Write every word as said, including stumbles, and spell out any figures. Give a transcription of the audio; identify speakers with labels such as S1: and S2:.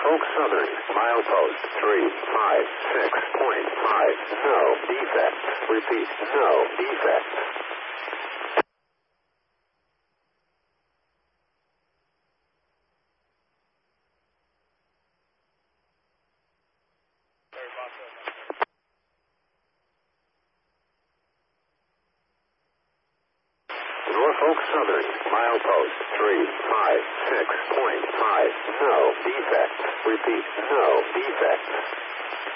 S1: Norfolk Southern, milepost three five six point five, no defects. Repeat, no defects. Norfolk Southern, milepost three five six point five, no defects. Repeat, no defects.